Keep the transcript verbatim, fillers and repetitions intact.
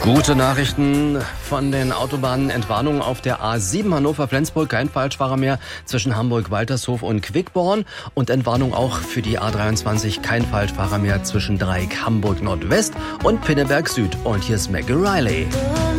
Gute Nachrichten von den Autobahnen. Entwarnung auf der A sieben Hannover-Flensburg. Kein Falschfahrer mehr zwischen Hamburg-Waltershof und Quickborn. Und Entwarnung auch für die A dreiundzwanzig. Kein Falschfahrer mehr zwischen Dreieck Hamburg-Nordwest und Pinneberg-Süd. Und hier ist Maggie Riley.